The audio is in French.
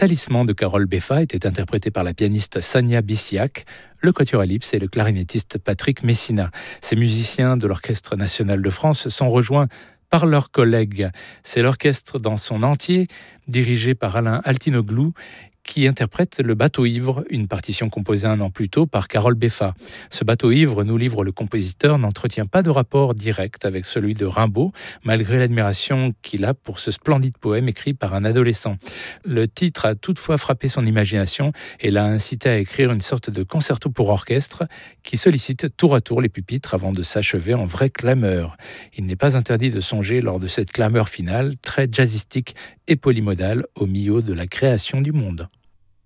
Talisman de Carole Beffa était interprété par la pianiste Sania Bissiac, le quatuor Ellipse et le clarinettiste Patrick Messina. Ces musiciens de l'Orchestre national de France sont rejoints par leurs collègues. C'est l'orchestre dans son entier, dirigé par Alain Altinoglou, qui interprète Le Bateau ivre, une partition composée un an plus tôt par Carole Beffa. Ce bateau ivre, nous livre le compositeur, n'entretient pas de rapport direct avec celui de Rimbaud, malgré l'admiration qu'il a pour ce splendide poème écrit par un adolescent. Le titre a toutefois frappé son imagination et l'a incité à écrire une sorte de concerto pour orchestre qui sollicite tour à tour les pupitres avant de s'achever en vrai clameur. Il n'est pas interdit de songer lors de cette clameur finale, très jazzistique et polymodale, au milieu de la création du monde.